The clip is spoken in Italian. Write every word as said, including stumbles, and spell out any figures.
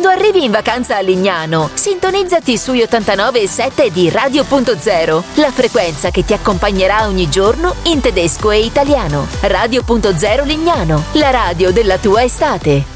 Quando arrivi in vacanza a Lignano, sintonizzati sui ottantanove virgola sette di Radio Punto Zero, la frequenza che ti accompagnerà ogni giorno in tedesco e italiano. Radio Punto Zero Lignano, la radio della tua estate.